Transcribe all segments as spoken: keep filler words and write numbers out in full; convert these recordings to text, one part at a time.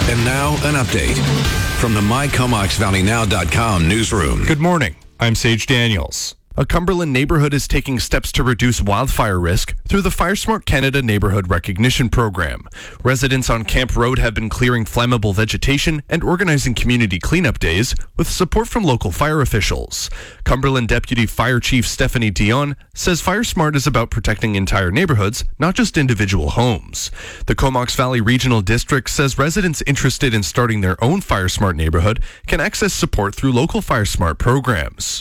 And now, an update from the my comox valley now dot com newsroom. Good morning. I'm Sage Daniels. A Cumberland neighborhood is taking steps to reduce wildfire risk through the FireSmart Canada Neighborhood Recognition Program. Residents on Camp Road have been clearing flammable vegetation and organizing community cleanup days with support from local fire officials. Cumberland Deputy Fire Chief Stephanie Dion says FireSmart is about protecting entire neighborhoods, not just individual homes. The Comox Valley Regional District says residents interested in starting their own FireSmart neighborhood can access support through local FireSmart programs.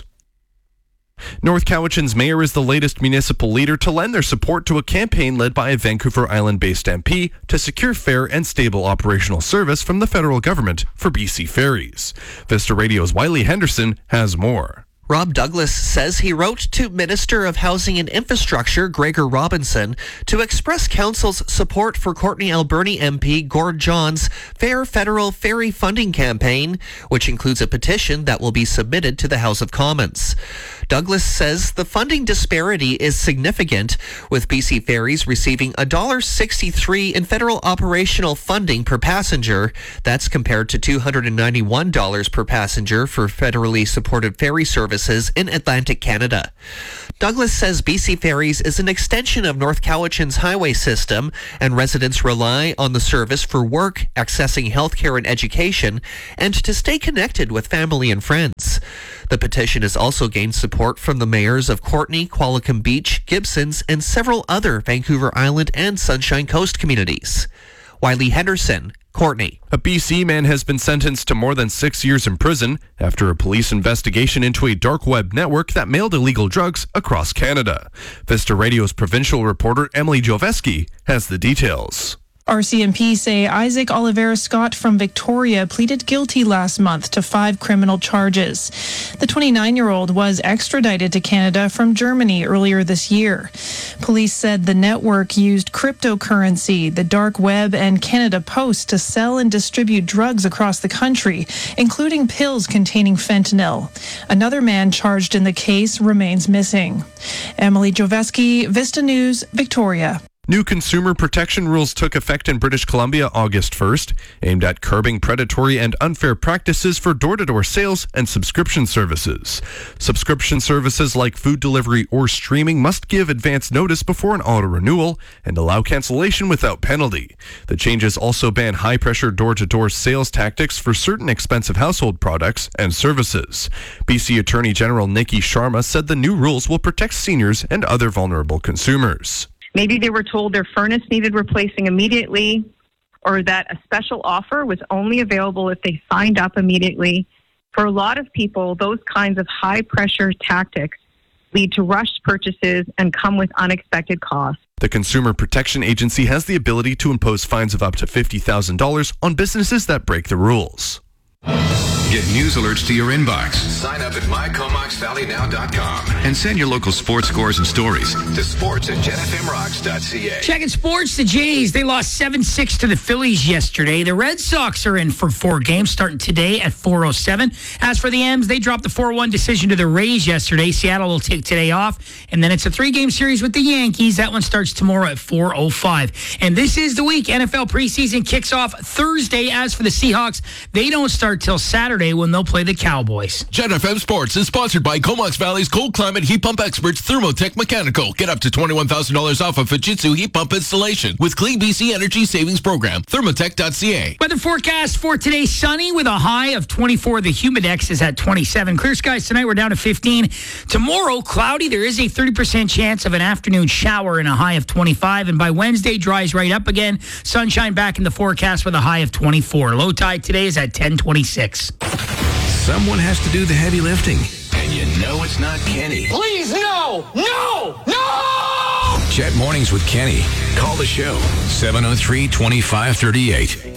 North Cowichan's mayor is the latest municipal leader to lend their support to a campaign led by a Vancouver Island-based M P to secure fair and stable operational service from the federal government for B C ferries. Vista Radio's Wiley Henderson has more. Rob Douglas says he wrote to Minister of Housing and Infrastructure Gregor Robinson to express council's support for Courtenay Alberni M P Gord John's Fair Federal Ferry Funding Campaign, which includes a petition that will be submitted to the House of Commons. Douglas says the funding disparity is significant, with B C Ferries receiving one dollar sixty-three in federal operational funding per passenger. That's compared to two hundred ninety-one dollars per passenger for federally supported ferry services in Atlantic Canada. Douglas says B C Ferries is an extension of North Cowichan's highway system, and residents rely on the service for work, accessing healthcare and education, and to stay connected with family and friends. The petition has also gained support from the mayors of Courtenay, Qualicum Beach, Gibsons, and several other Vancouver Island and Sunshine Coast communities. Wiley Henderson, Courtenay. A B C man has been sentenced to more than six years in prison after a police investigation into a dark web network that mailed illegal drugs across Canada. Vista Radio's provincial reporter Emily Joveski has the details. R C M P say Isaac Oliveira Scott from Victoria pleaded guilty last month to five criminal charges. The twenty-nine-year-old was extradited to Canada from Germany earlier this year. Police said the network used cryptocurrency, the dark web, and Canada Post to sell and distribute drugs across the country, including pills containing fentanyl. Another man charged in the case remains missing. Emily Joveski, Vista News, Victoria. New consumer protection rules took effect in British Columbia August first, aimed at curbing predatory and unfair practices for door-to-door sales and subscription services. Subscription services like food delivery or streaming must give advance notice before an auto-renewal and allow cancellation without penalty. The changes also ban high-pressure door-to-door sales tactics for certain expensive household products and services. B C Attorney General Nikki Sharma said the new rules will protect seniors and other vulnerable consumers. Maybe they were told their furnace needed replacing immediately, or that a special offer was only available if they signed up immediately. For a lot of people, those kinds of high-pressure tactics lead to rushed purchases and come with unexpected costs. The Consumer Protection Agency has the ability to impose fines of up to fifty thousand dollars on businesses that break the rules. Get news alerts to your inbox. Sign up at my comox valley now dot com and send your local sports scores and stories to sports at jen f m rocks dot c a. Checking sports, the Jays, they lost seven six to the Phillies yesterday. The Red Sox are in for four games starting today at four oh seven. As for the M's, they dropped the four one decision to the Rays yesterday. Seattle will take today off. And then it's a three-game series with the Yankees. That one starts tomorrow at four oh five. And this is the week. N F L preseason kicks off Thursday. As for the Seahawks, they don't start till Saturday when they'll play the Cowboys. Jet F M Sports is sponsored by Comox Valley's cold climate heat pump experts, Thermotech Mechanical. Get up to twenty-one thousand dollars off a Fujitsu heat pump installation with Clean B C Energy Savings Program. Thermotech dot c a. Weather forecast for today, sunny with a high of twenty-four. The Humidex is at twenty-seven. Clear skies tonight, we're down to fifteen. Tomorrow, cloudy. There is a thirty percent chance of an afternoon shower and a high of twenty-five. And by Wednesday, dries right up again. Sunshine back in the forecast with a high of twenty-four. Low tide today is at ten twenty-six. Someone has to do the heavy lifting, and you know it's not Kenny. Please, no! No! No! Jet Mornings with Kenny. Call the show, seven oh three, two five three eight.